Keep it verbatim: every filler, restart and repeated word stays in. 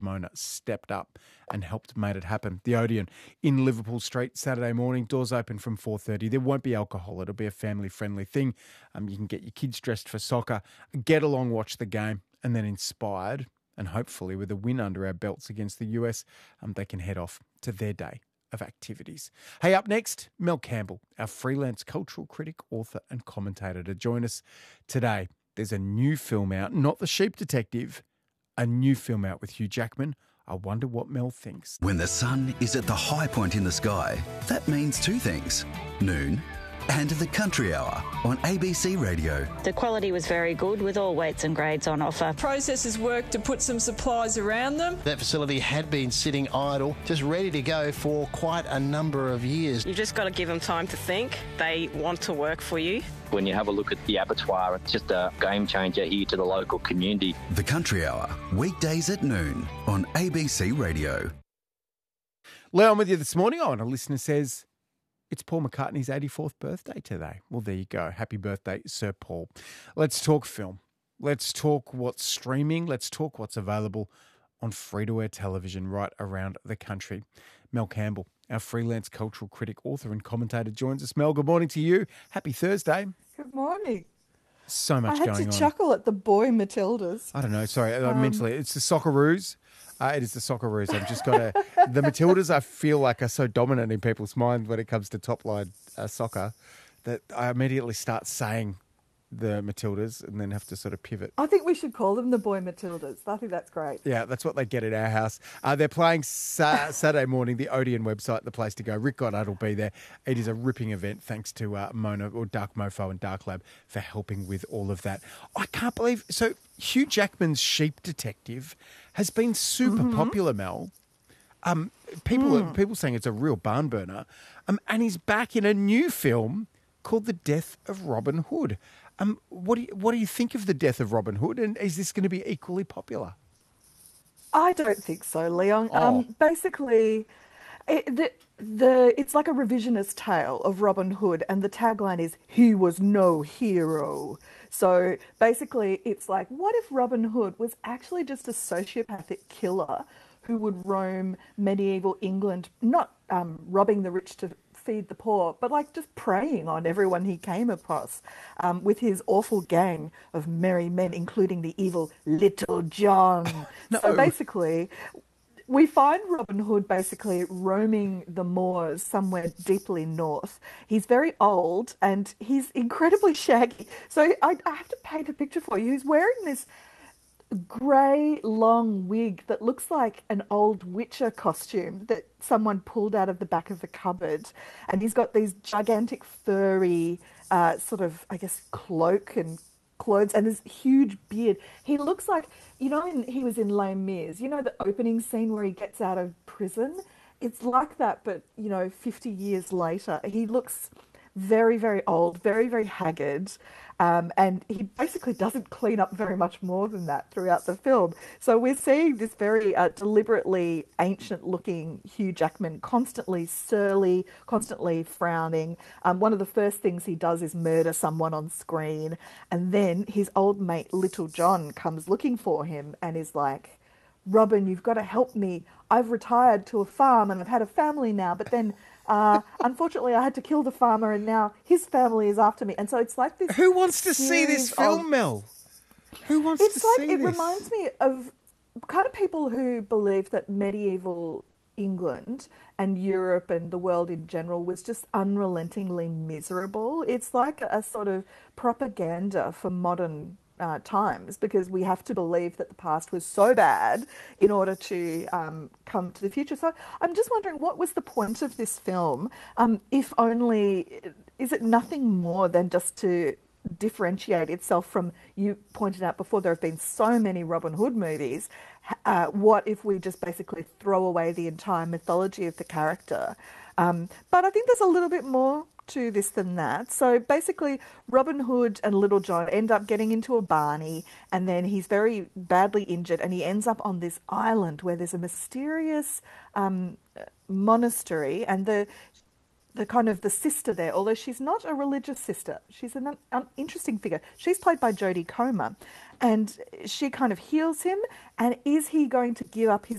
Mona stepped up and helped made it happen. The Odeon in Liverpool Street, Saturday morning, doors open from four thirty. There won't be alcohol. It'll be a family-friendly thing. Um, you can get your kids dressed for soccer, get along, watch the game, and then inspired, and hopefully with a win under our belts against the U S, um, they can head off to their day of activities. Hey, up next, Mel Campbell, our freelance cultural critic, author and commentator, to join us today. There's a new film out, not The Sheep Detective, a new film out with Hugh Jackman. I wonder what Mel thinks. When the sun is at the high point in the sky, that means two things. Noon and the Country Hour on A B C Radio. The quality was very good with all weights and grades on offer. Processors worked to put some supplies around them. That facility had been sitting idle, just ready to go for quite a number of years. You've just got to give them time to think. They want to work for you. When you have a look at the abattoir, it's just a game changer here to the local community. The Country Hour, weekdays at noon on A B C Radio. Leo, I'm with you this morning. Oh, and a listener says, it's Paul McCartney's eighty-fourth birthday today. Well, there you go. Happy birthday, Sir Paul. Let's talk film. Let's talk what's streaming. Let's talk what's available on free-to-air television right around the country. Mel Campbell, our freelance cultural critic, author and commentator, joins us. Mel, good morning to you. Happy Thursday. Good morning. So much going on. going I had on. to chuckle at the boy Matildas. I don't know. Sorry, um, Um, mentally. It's the Socceroos. Uh, it is the Socceroos. I've just got to... The Matildas, I feel like, are so dominant in people's mind when it comes to top-line uh, soccer that I immediately start saying the Matildas and then have to sort of pivot. I think we should call them the boy Matildas. I think that's great. Yeah, that's what they get at our house. Uh, they're playing sa- Saturday morning, the Odeon website, the place to go. Rick Goddard will be there. It is a ripping event, thanks to uh, Mona, or Dark Mofo and Dark Lab for helping with all of that. I can't believe... So Hugh Jackman's Sheep Detective has been super Mm-hmm. popular, Mel. Um, people Mm. are people saying it's a real barn burner. Um, and he's back in a new film called The Death of Robin Hood. Um, what do you, what do you think of The Death of Robin Hood? And is this going to be equally popular? I don't think so, Leon. Oh. Um, basically, it, the, the it's like a revisionist tale of Robin Hood, and the tagline is, "He was no hero." So basically, it's like, what if Robin Hood was actually just a sociopathic killer who would roam medieval England, not um, robbing the rich to feed the poor, but like just preying on everyone he came across um, with his awful gang of merry men, including the evil Little John. No. So basically, we find Robin Hood basically roaming the moors somewhere deeply north. He's very old and he's incredibly shaggy. So I, I have to paint a picture for you. He's wearing this grey long wig that looks like an old Witcher costume that someone pulled out of the back of the cupboard, and he's got these gigantic furry uh, sort of, I guess, cloak and clothes and this huge beard. He looks like, you know, in, he was in Les Mis, you know, the opening scene where he gets out of prison? It's like that, but, you know, fifty years later. He looks very, very old, very, very haggard. Um, and he basically doesn't clean up very much more than that throughout the film. So we're seeing this very uh, deliberately ancient-looking Hugh Jackman, constantly surly, constantly frowning. Um, one of the first things he does is murder someone on screen. And then his old mate, Little John, comes looking for him and is like, "Robin, you've got to help me. I've retired to a farm and I've had a family now, but then... Uh, unfortunately, I had to kill the farmer, and now his family is after me." And so it's like this. Who wants to see this film, of, Mel? Who wants it's to like, see it this? It reminds me of kind of people who believe that medieval England and Europe and the world in general was just unrelentingly miserable. It's like a, a sort of propaganda for modern Uh, times, because we have to believe that the past was so bad in order to um, come to the future. So I'm just wondering, what was the point of this film? Um, if only, is it nothing more than just to differentiate itself from, you pointed out before, there have been so many Robin Hood movies. Uh, what if we just basically throw away the entire mythology of the character? Um, but I think there's a little bit more to this than that. So basically, Robin Hood and Little John end up getting into a barney, and then he's very badly injured, and he ends up on this island where there's a mysterious um, monastery, and the the kind of the sister there, although she's not a religious sister. She's an, an interesting figure. She's played by Jodie Comer, and she kind of heals him. And is he going to give up his